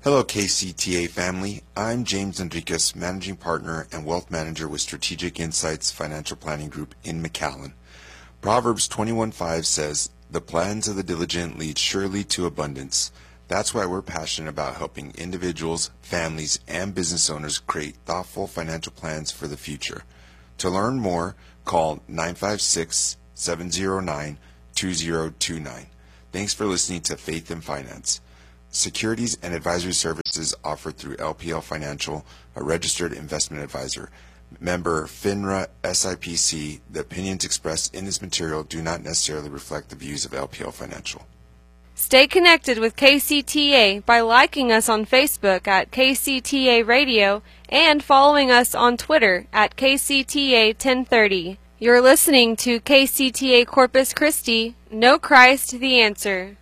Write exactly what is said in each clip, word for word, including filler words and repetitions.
Hello, K C T A family. I'm James Enriquez, Managing Partner and Wealth Manager with Strategic Insights Financial Planning Group in McAllen. Proverbs twenty-one five says, "The plans of the diligent lead surely to abundance." That's why we're passionate about helping individuals, families, and business owners create thoughtful financial plans for the future. To learn more, call nine five six, seven zero nine, two zero two nine. Thanks for listening to Faith in Finance. Securities and advisory services offered through L P L Financial, a registered investment advisor. Member FINRA S I P C. The opinions expressed in this material do not necessarily reflect the views of L P L Financial. Stay connected with K C T A by liking us on Facebook at K C T A Radio and following us on Twitter at K C T A ten thirty. You're listening to K C T A Corpus Christi. Know Christ the answer.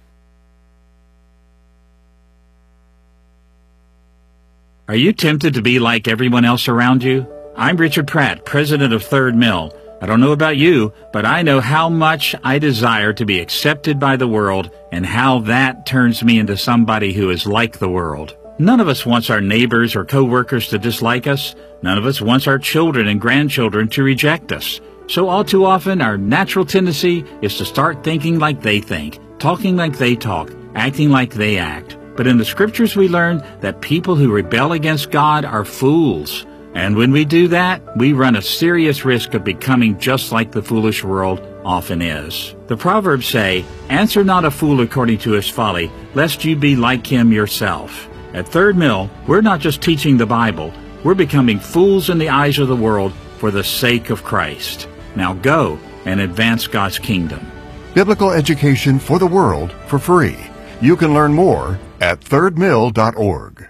Are you tempted to be like everyone else around you? I'm Richard Pratt, president of Third Mill. I don't know about you, but I know how much I desire to be accepted by the world and how that turns me into somebody who is like the world. None of us wants our neighbors or co-workers to dislike us. None of us wants our children and grandchildren to reject us. So all too often, our natural tendency is to start thinking like they think, talking like they talk, acting like they act. But in the scriptures we learn that people who rebel against God are fools. And when we do that, we run a serious risk of becoming just like the foolish world often is. The Proverbs say, "Answer not a fool according to his folly, lest you be like him yourself." At Third Mill, we're not just teaching the Bible, we're becoming fools in the eyes of the world for the sake of Christ. Now go and advance God's kingdom. Biblical education for the world for free. You can learn more at third mill dot org.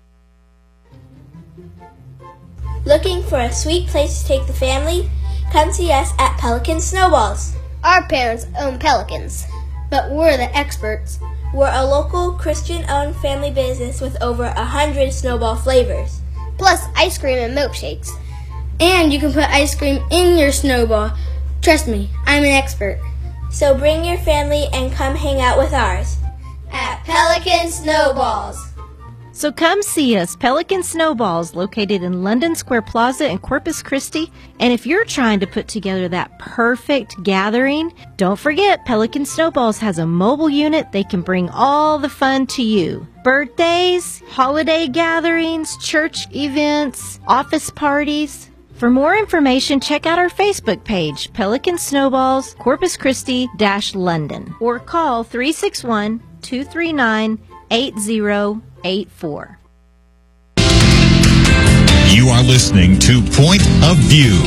Looking for a sweet place to take the family? Come see us at Pelican Snowballs. Our parents own Pelicans, but we're the experts. We're a local Christian-owned family business with over a hundred snowball flavors. Plus ice cream and milkshakes. And you can put ice cream in your snowball. Trust me, I'm an expert. So bring your family and come hang out with ours at Pelican Snowballs. So come see us, Pelican Snowballs, located in London Square Plaza in Corpus Christi. And if you're trying to put together that perfect gathering, don't forget Pelican Snowballs has a mobile unit. They can bring all the fun to you. Birthdays, holiday gatherings, church events, office parties. For more information, check out our Facebook page, Pelican Snowballs, Corpus Christi London, or call three six one, two three nine, eight zero eight four. You are listening to Point of View.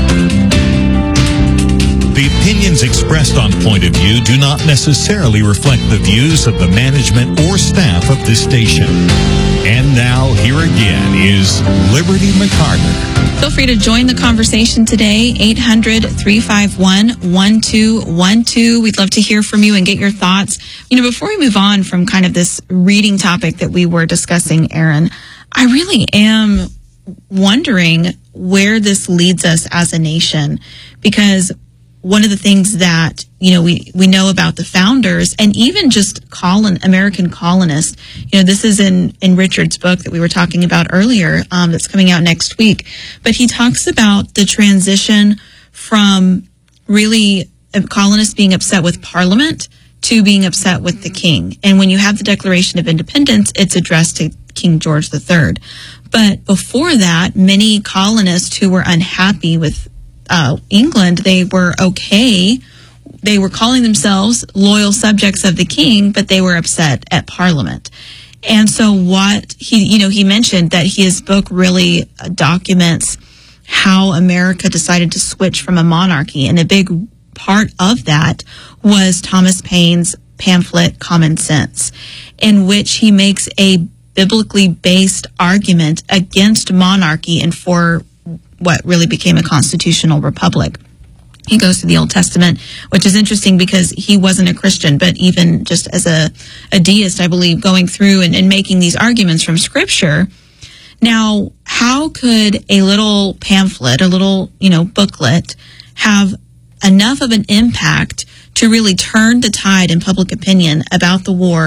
The opinions expressed on Point of View do not necessarily reflect the views of the management or staff of this station. And now, here again is Liberty McCarter. Feel free to join the conversation today, eight hundred, three five one, one two one two. We'd love to hear from you and get your thoughts. You know, before we move on from kind of this reading topic that we were discussing, Aaron, I really am wondering where this leads us as a nation, because one of the things that, you know, we, we know about the founders and even just colon, American colonists, you know, this is in, in Richard's book that we were talking about earlier, um, that's coming out next week. But he talks about the transition from really colonists being upset with Parliament to being upset with the king. And when you have the Declaration of Independence, it's addressed to King George the Third. But before that, many colonists who were unhappy with Uh, England, they were okay. They were calling themselves loyal subjects of the king, but they were upset at Parliament. And so what he, you know, he mentioned that his book really documents how America decided to switch from a monarchy. And a big part of that was Thomas Paine's pamphlet, Common Sense, in which he makes a biblically based argument against monarchy and for what really became a constitutional republic. He goes to the Old Testament, which is interesting because he wasn't a Christian, but even just as a, a deist, I believe, going through and, and making these arguments from Scripture. Now, how could a little pamphlet, a little, you know, booklet, have enough of an impact to really turn the tide in public opinion about the war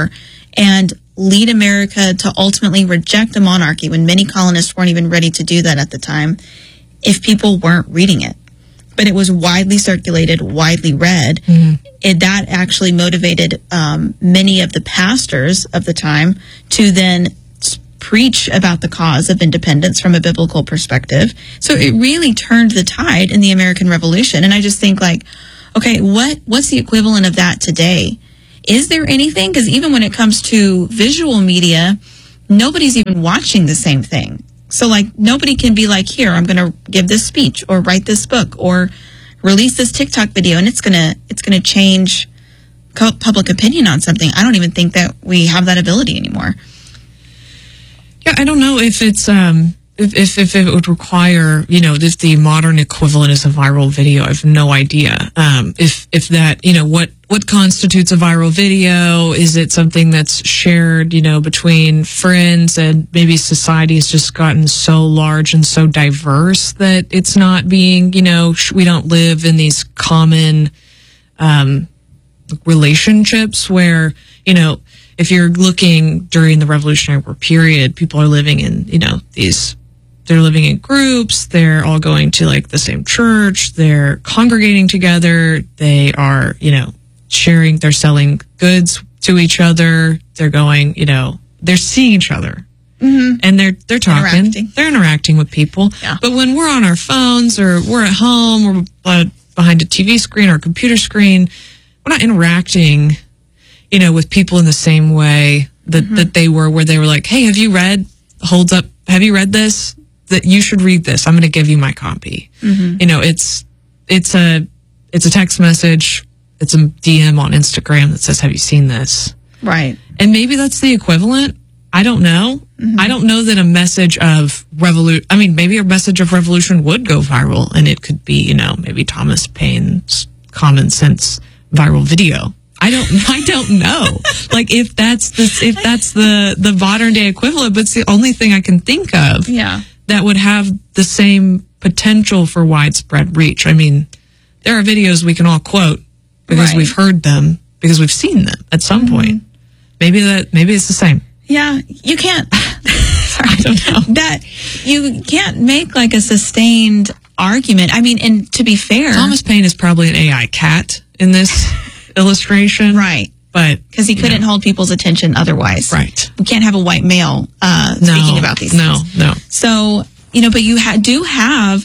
and lead America to ultimately reject a monarchy when many colonists weren't even ready to do that at the time if people weren't reading it. But it was widely circulated, widely read. Mm-hmm. It, that actually motivated um, many of the pastors of the time to then preach about the cause of independence from a biblical perspective. So it really turned the tide in the American Revolution. And I just think, like, okay, what what's the equivalent of that today? Is there anything? Because even when it comes to visual media, nobody's even watching the same thing. So, like, nobody can be like, here, I'm going to give this speech or write this book or release this TikTok video, and it's going to it's going to change public opinion on something. I don't even think that we have that ability anymore. Yeah, I don't know if it's um if, if if it would require, you know, if the modern equivalent is a viral video. I have no idea. Um, if if that, you know, what what constitutes a viral video? Is it something that's shared, you know, between friends, and maybe society has just gotten so large and so diverse that it's not being, you know, we don't live in these common um relationships where, you know, if you're looking during the Revolutionary War period, people are living in, you know, these, they're living in groups, they're all going to like the same church, they're congregating together, they are, you know, sharing, they're selling goods to each other, they're going, you know, they're seeing each other. Mm-hmm. And they're they're talking, interacting. they're interacting with people. Yeah. But when we're on our phones or we're at home or uh, behind a T V screen or a computer screen, we're not interacting, you know, with people in the same way that, mm-hmm. that they were, where they were like, hey, have you read, holds up, have you read this? That you should read this. I'm going to give you my copy. Mm-hmm. You know, it's, it's a, it's a text message. It's a D M on Instagram that says, have you seen this? Right. And maybe that's the equivalent. I don't know. Mm-hmm. I don't know that a message of revolution, I mean, maybe a message of revolution would go viral, and it could be, you know, maybe Thomas Paine's Common Sense viral video. I don't, I don't know. Like, if that's the, if that's the, the modern day equivalent, but it's the only thing I can think of. Yeah. That would have the same potential for widespread reach. I mean, there are videos we can all quote because right. we've heard them, because we've seen them at some mm-hmm. point. Maybe that, maybe it's the same. Yeah, you can't, I don't know. That, you can't make like a sustained argument. I mean, and to be fair, Thomas Paine is probably an A I cat in this illustration. Right. But because he couldn't know. hold people's attention otherwise. Right. We can't have a white male uh, no, speaking about these no, things. No, no. So, you know, but you ha- do have,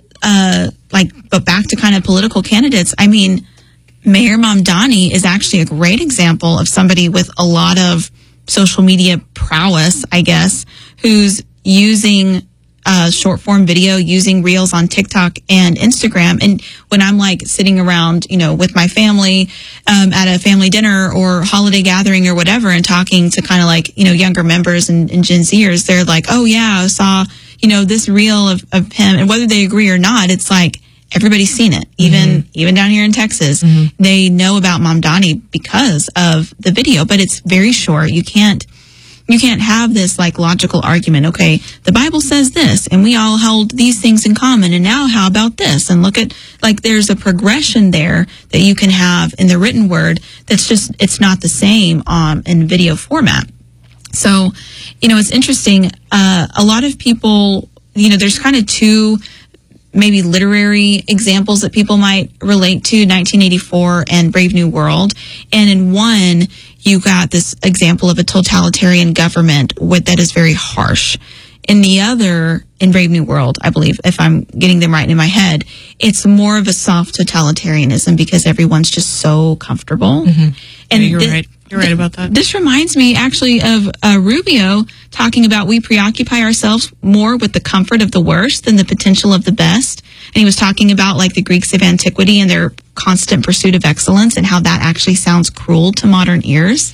uh, like, but back to kind of political candidates. I mean, Mayor Mamdani is actually a great example of somebody with a lot of social media prowess, I guess, who's using uh, short form video, using reels on TikTok and Instagram. And when I'm like sitting around, you know, with my family um, at a family dinner or holiday gathering or whatever, and talking to kind of like, you know, younger members and, and Gen Zers, they're like, oh yeah, I saw, you know, this reel of, of him. And whether they agree or not, it's like, everybody's seen it, even mm-hmm. even down here in Texas. Mm-hmm. They know about Mamdani because of the video, but it's very short. You can't you can't have this like logical argument. Okay, the Bible says this, and we all held these things in common, and now how about this? And look at, like, there's a progression there that you can have in the written word that's just, it's not the same um, in video format. So, you know, it's interesting. Uh, a lot of people, you know, there's kind of two maybe literary examples that people might relate to, nineteen eighty-four and Brave New World. And in one, you got this example of a totalitarian government with, that is very harsh. In the other, in Brave New World, I believe, if I'm getting them right in my head, it's more of a soft totalitarianism because everyone's just so comfortable. Mm-hmm. And yeah, you're th- right. You're right about that. This reminds me actually of uh, Rubio talking about we preoccupy ourselves more with the comfort of the worst than the potential of the best. And he was talking about like the Greeks of antiquity and their constant pursuit of excellence and how that actually sounds cruel to modern ears.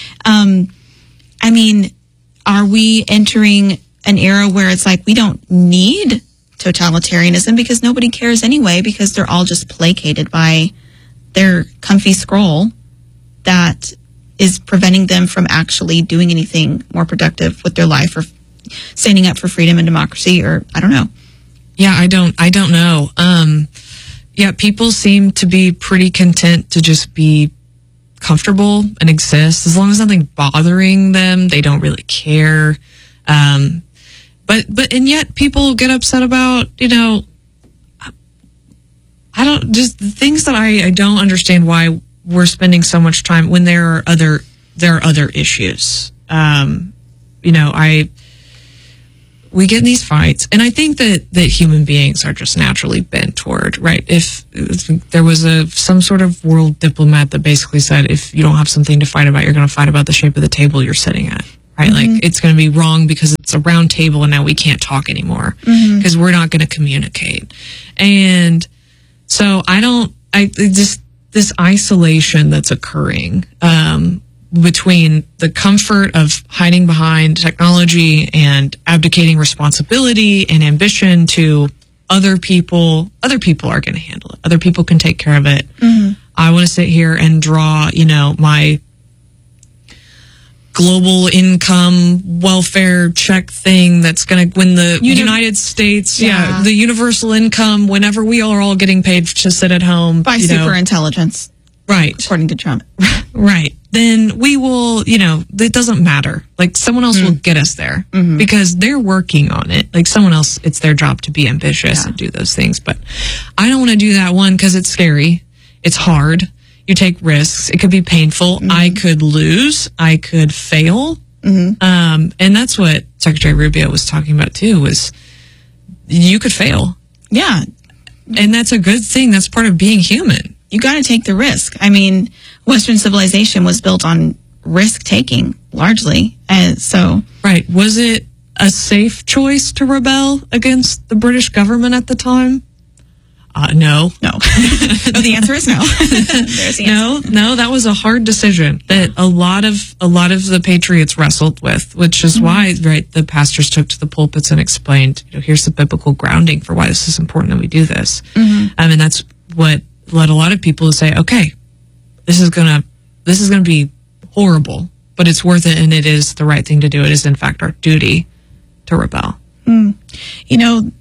Um, I mean, are we entering an era where it's like we don't need totalitarianism because nobody cares anyway, because they're all just placated by their comfy scroll that is preventing them from actually doing anything more productive with their life or standing up for freedom and democracy, or I don't know. Yeah, I don't, I don't know. Um, yeah, people seem to be pretty content to just be comfortable and exist, as long as nothing bothering them, they don't really care. Um, but, but, and yet people get upset about, you know, I don't, just things that I, I don't understand why we're spending so much time when there are other, there are other issues. Um, you know, I, we get in these fights, and I think that, that human beings are just naturally bent toward, right? If, if there was a some sort of world diplomat that basically said, if you don't have something to fight about, you're going to fight about the shape of the table you're sitting at, right? Mm-hmm. Like, it's going to be wrong because it's a round table and now we can't talk anymore because mm-hmm. we're not going to communicate. And so I don't, I just, this isolation that's occurring, um, between the comfort of hiding behind technology and abdicating responsibility and ambition to other people, other people are going to handle it. Other people can take care of it. Mm-hmm. I want to sit here and draw, you know, my global income welfare check thing that's going to, when the Uni- United States, yeah. yeah, the universal income, whenever we are all getting paid to sit at home. By super intelligence. Right. According to Trump. Right. Then we will, you know, it doesn't matter. Like, someone else mm. will get us there mm-hmm. because they're working on it. Like, someone else, it's their job to be ambitious yeah. and do those things. But I don't want to do that one because it's scary. It's hard. You take risks. It could be painful. Mm-hmm. I could lose. I could fail. Mm-hmm. Um, and that's what Secretary Rubio was talking about too, was you could fail. Yeah. And that's a good thing. That's part of being human. You got to take the risk. I mean, Western civilization was built on risk taking largely. And so, right. Was it a safe choice to rebel against the British government at the time? Uh, no. No. Oh, the answer is no. There's the no, answer. no, that was a hard decision that a lot of, a lot of the patriots wrestled with, which is mm-hmm. why, right, the pastors took to the pulpits and explained, you know, here's the biblical grounding for why this is important that we do this. Mm-hmm. I mean, that's what led a lot of people to say, okay, this is gonna, this is gonna be horrible, but it's worth it, and it is the right thing to do. It is, in fact, our duty to rebel. Mm. You know,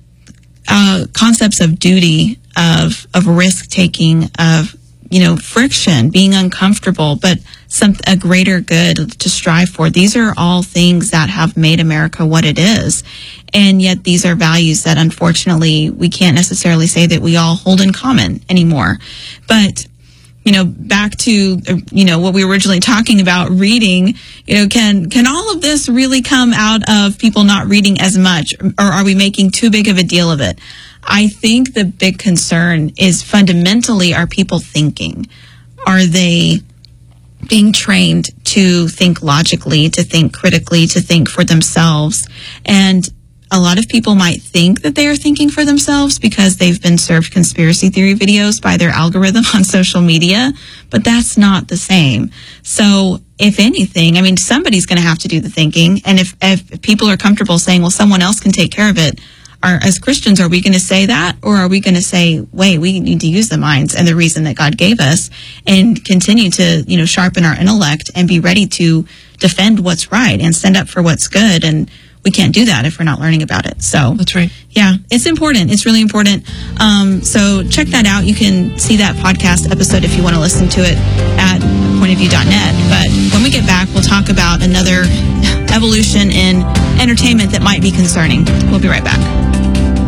uh, concepts of duty, of of risk taking, of, you know, friction, being uncomfortable, but some a greater good to strive for. These are all things that have made America what it is. And yet these are values that, unfortunately, we can't necessarily say that we all hold in common anymore. But, you know, back to, you know, what we were originally talking about, reading, you know, can, can all of this really come out of people not reading as much, or are we making too big of a deal of it? I think the big concern is, fundamentally, are people thinking? Are they being trained to think logically, to think critically, to think for themselves? And a lot of people might think that they are thinking for themselves because they've been served conspiracy theory videos by their algorithm on social media, but that's not the same. So if anything, I mean, somebody's going to have to do the thinking. And if, if people are comfortable saying, well, someone else can take care of it, Are, as Christians, are we going to say that? Or are we going to say, wait, we need to use the minds and the reason that God gave us and continue to, you know, sharpen our intellect and be ready to defend what's right and stand up for what's good? And we can't do that if we're not learning about it. So that's right. Yeah, it's important. It's really important. Um, so check that out. You can see that podcast episode if you want to listen to it at point of view dot net. But when we get back, we'll talk about another evolution in entertainment that might be concerning. We'll be right back.